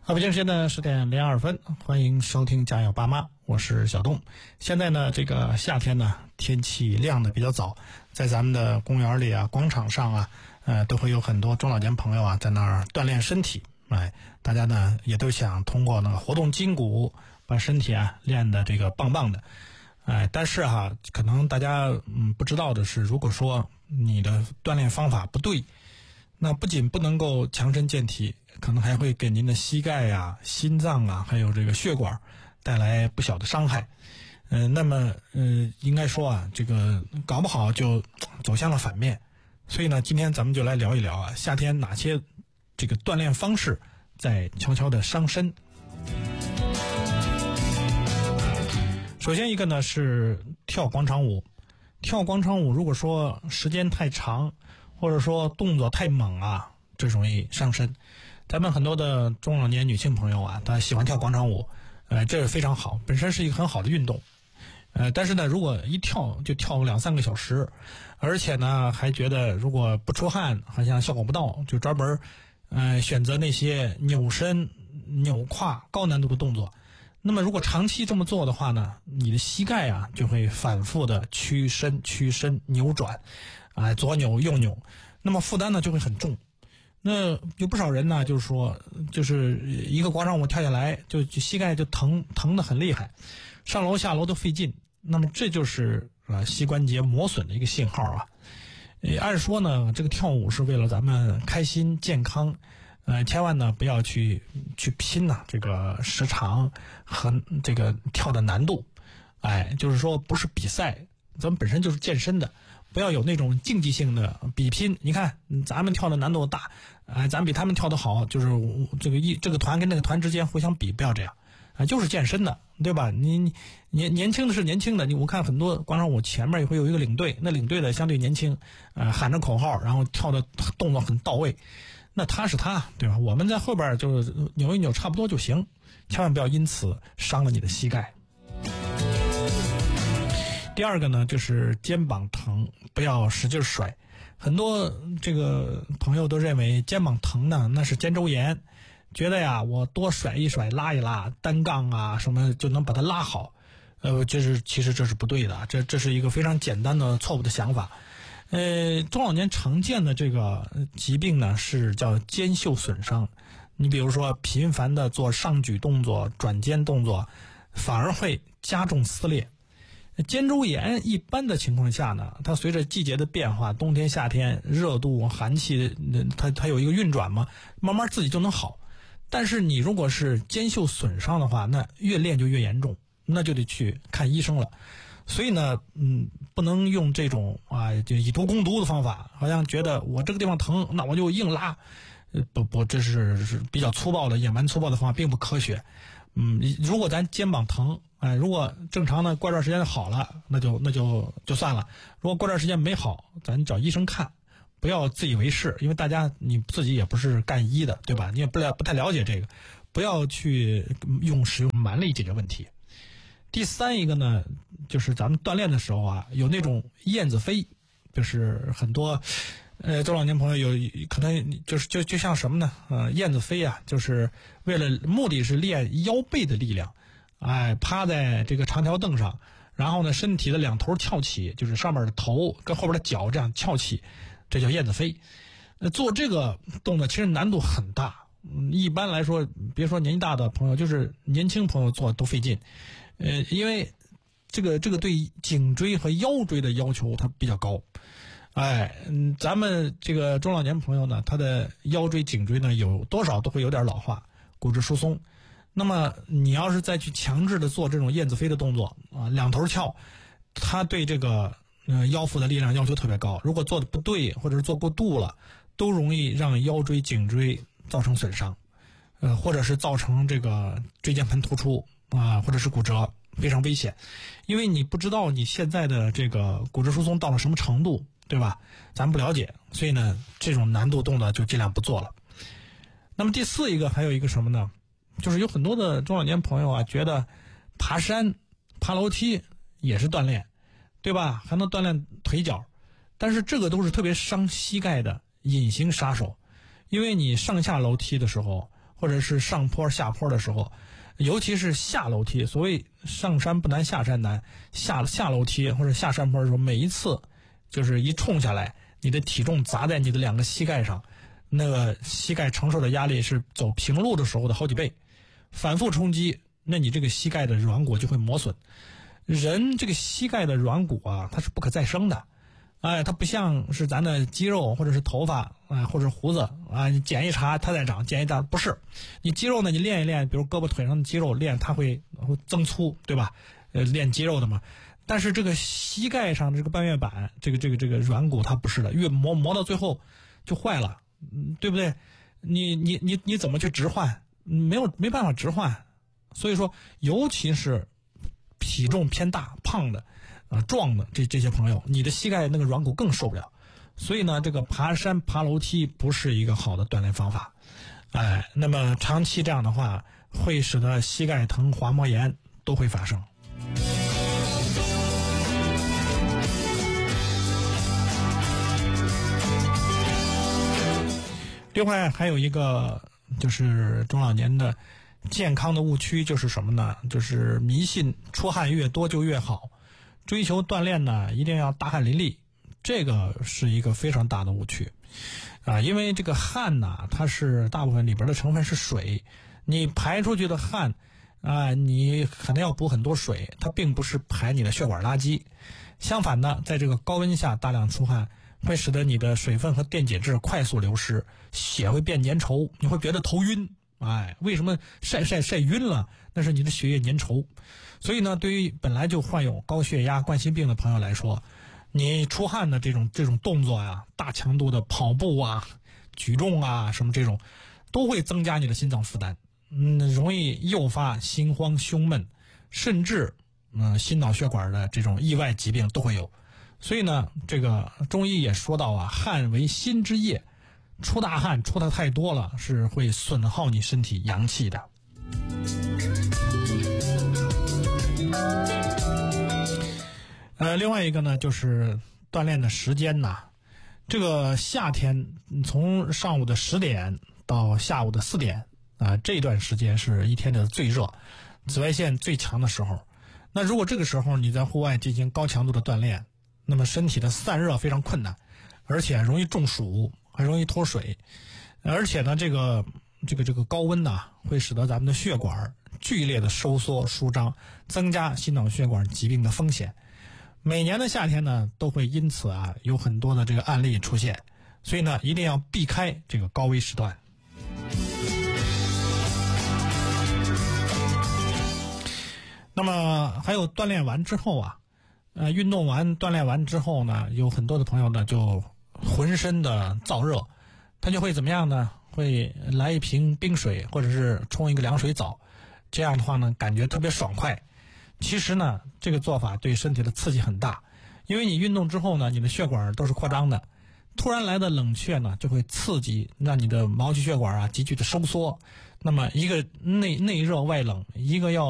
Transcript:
北京时间的10点02分，欢迎收听家有爸妈，我是小东。现在呢，这个夏天呢，天气亮的比较早，在咱们的公园里啊、广场上啊，都会有很多中老年朋友啊在那儿锻炼身体。大家呢也都想通过那个活动筋骨，把身体啊练得这个棒棒的。但是可能大家不知道的是，如果说你的锻炼方法不对，那不仅不能够强身健体，可能还会给您的膝盖啊、心脏啊，还有这个血管带来不小的伤害。那么应该说这个搞不好就走向了反面。所以呢，今天咱们就来聊一聊夏天哪些这个锻炼方式在悄悄的伤身。首先一个呢是跳广场舞。跳广场舞如果说时间太长，或者说动作太猛这容易伤身。咱们很多的中老年女性朋友她喜欢跳广场舞，这是非常好，本身是一个很好的运动。但是呢，如果一跳就跳个2-3个小时，而且呢还觉得如果不出汗好像效果不到，就专门选择那些扭身、扭胯高难度的动作。那么如果长期这么做的话呢，你的膝盖就会反复的屈伸扭转，左扭右扭，那么负担呢就会很重。那有不少人呢，就是一个广场舞跳下来，就膝盖就疼得很厉害，上楼下楼都费劲。那么这就是膝关节磨损的一个信号按说呢，这个跳舞是为了咱们开心健康。千万呢不要去拼这个时长和这个跳的难度。就是说不是比赛，咱们本身就是健身的，不要有那种竞技性的比拼。你看咱们跳的难度大，咱比他们跳的好，就是这个团跟那个团之间互相比，不要这样。就是健身的，对吧？你年轻的是年轻的，我看很多广场舞前面也会有一个领队，那领队的相对年轻，喊着口号，然后跳的动作很到位。那他是他，对吧？我们在后边就是扭一扭差不多就行，千万不要因此伤了你的膝盖。第二个呢，就是肩膀疼，不要使劲甩。很多这个朋友都认为肩膀疼呢，那是肩周炎，觉得我多甩一甩、拉一拉，单杠什么就能把它拉好。其实这是不对的，这是一个非常简单的错误的想法。中老年常见的这个疾病呢是叫肩袖损伤。你比如说频繁的做上举动作、转肩动作，反而会加重撕裂。肩周炎一般的情况下呢，它随着季节的变化，冬天夏天热度寒气，它有一个运转嘛，慢慢自己就能好。但是你如果是肩袖损伤的话，那越练就越严重，那就得去看医生了。所以呢，不能用这种就以毒攻毒的方法，好像觉得我这个地方疼，那我就硬拉，不，这是比较粗暴的、野蛮粗暴的方法，并不科学。如果咱肩膀疼，如果正常的过段时间好了，那就算了。如果过段时间没好，咱找医生看，不要自以为是，因为你自己也不是干医的，对吧？你也不太了解这个，不要去使用蛮力解决问题。第三一个呢，就是咱们锻炼的时候有那种燕子飞，就是很多中老年朋友有可能就像什么呢？燕子飞就是为了目的是练腰背的力量，趴在这个长条凳上，然后呢身体的两头翘起，就是上面的头跟后边的脚这样翘起，这叫燕子飞。做这个动作其实难度很大，一般来说别说年纪大的朋友，就是年轻朋友做都费劲。因为这个对颈椎和腰椎的要求它比较高。咱们这个中老年朋友呢，他的腰椎颈椎呢有多少都会有点老化，骨质疏松。那么你要是再去强制的做这种燕子飞的动作两头翘，他对这个腰腹的力量要求特别高，如果做的不对或者是做过度了，都容易让腰椎颈椎造成损伤，或者是造成这个椎间盘突出或者是骨折，非常危险。因为你不知道你现在的这个骨质疏松到了什么程度，对吧？咱不了解，所以呢这种难度动作就尽量不做了。那么第四一个还有一个什么呢？就是有很多的中老年朋友觉得爬山爬楼梯也是锻炼，对吧？还能锻炼腿脚，但是这个都是特别伤膝盖的隐形杀手。因为你上下楼梯的时候， 或者是上坡下坡的时候，尤其是下楼梯，所谓上山不难下山难，下楼梯或者下山坡的时候，每一次就是一冲下来，你的体重砸在你的2个膝盖上，那个膝盖承受的压力是走平路的时候的好几倍，反复冲击，那你这个膝盖的软骨就会磨损。人这个膝盖的软骨啊，它是不可再生的，它不像是咱的肌肉或者是头发或者胡子你剪一茬它再长，剪一茬不是。你肌肉呢，你练一练，比如胳膊腿上的肌肉练，它会增粗，对吧？练肌肉的嘛。但是这个膝盖上的这个半月板，这个软骨它不是的，越磨到最后就坏了，对不对？你怎么去置换？没办法置换。所以说，尤其是体重偏大、胖的、壮的这些朋友，你的膝盖那个软骨更受不了。所以呢，这个爬山爬楼梯不是一个好的锻炼方法。那么长期这样的话，会使得膝盖疼、滑膜炎都会发生。另外还有一个就是中老年的健康的误区，就是什么呢？就是迷信出汗越多就越好，追求锻炼呢一定要大汗淋漓，这个是一个非常大的误区因为这个汗呢，它是大部分里边的成分是水，你排出去的汗你可能要补很多水，它并不是排你的血管垃圾。相反呢，在这个高温下大量出汗，会使得你的水分和电解质快速流失，血会变粘稠，你会觉得头晕。为什么晒晕了？那是你的血液粘稠。所以呢，对于本来就患有高血压、冠心病的朋友来说，你出汗的这种动作呀，大强度的跑步举重什么这种，都会增加你的心脏负担，容易诱发心慌、胸闷，甚至心脑血管的这种意外疾病都会有。所以呢，这个中医也说到汗为心之液，出大汗出的太多了，是会损耗你身体阳气的。另外一个呢，就是锻炼的时间这个夏天从上午的10点到下午的4点这段时间是一天的最热，紫外线最强的时候。那如果这个时候你在户外进行高强度的锻炼，那么身体的散热非常困难，而且容易中暑，还容易脱水。而且呢，这个高温会使得咱们的血管剧烈的收缩舒张，增加心脑血管疾病的风险。每年的夏天呢，都会因此有很多的这个案例出现，所以呢，一定要避开这个高危时段。那么还有锻炼完之后运动完锻炼完之后呢，有很多的朋友呢就浑身的燥热，他就会怎么样呢？会来一瓶冰水，或者是冲一个凉水澡，这样的话呢，感觉特别爽快。其实呢，这个做法对身体的刺激很大，因为你运动之后呢，你的血管都是扩张的，突然来的冷却呢，就会刺激让你的毛细血管急剧的收缩。那么一个内热外冷，一个要